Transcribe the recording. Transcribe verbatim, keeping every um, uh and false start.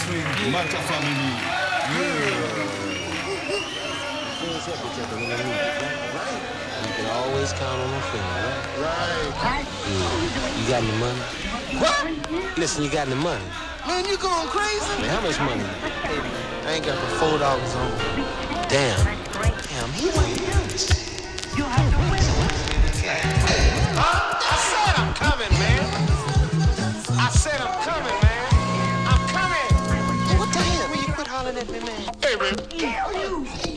swing, Mata family. You can always count on a friend, right? Right. Yeah. You got any money? What? Listen, you got any money? Man, you going crazy? Man, how much money? I ain't got but four dollars on me. Damn. Damn, he ain't this. You have to win. Huh? I said I'm coming, man. I said I'm coming, man. I'm coming. What the hell? Will you quit hollering at me, man? Hey, man. Kill you.